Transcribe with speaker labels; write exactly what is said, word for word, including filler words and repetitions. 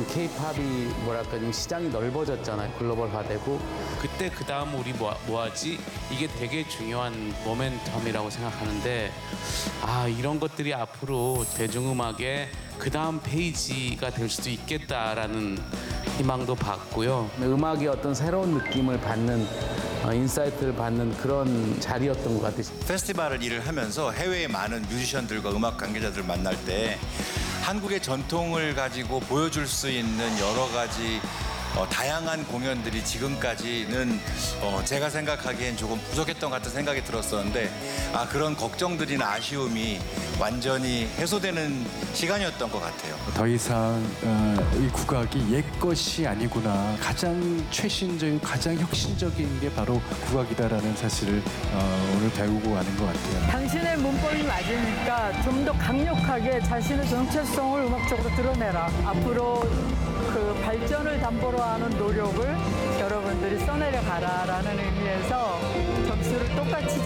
Speaker 1: 케이팝이 뭐랄까 좀 시장이 넓어졌잖아요. 글로벌화되고.
Speaker 2: 그때 그 다음 우리 뭐, 뭐하지? 이게 되게 중요한 모멘텀이라고 생각하는데 아 이런 것들이 앞으로 대중음악의 그 다음 페이지가 될 수도 있겠다라는 희망도 받고요.
Speaker 1: 음악이 어떤 새로운 느낌을 받는 어, 인사이트를 받는 그런 자리였던 것 같아요.
Speaker 3: 페스티벌을 일을 하면서 해외의 많은 뮤지션들과 음악 관계자들 만날 때 한국의 전통을 가지고 보여줄 수 있는 여러 가지 어, 다양한 공연들이 지금까지는 어, 제가 생각하기엔 조금 부족했던 것 같은 생각이 들었었는데 아 그런 걱정들이나 아쉬움이 완전히 해소되는 시간이었던 것 같아요.
Speaker 4: 더 이상 어, 이 국악이 옛 것이 아니구나. 가장 최신적이고 가장 혁신적인 게 바로 국악이다라는 사실을 어, 오늘 배우고 가는 것 같아요.
Speaker 5: 당신의 문법이 맞으니까 좀 더 강력하게 자신의 정체성을 음악적으로 드러내라. 앞으로 그 발전을 담보로 하는 노력을 여러분들이 써내려 가라라는 의미에서 점수를 똑같이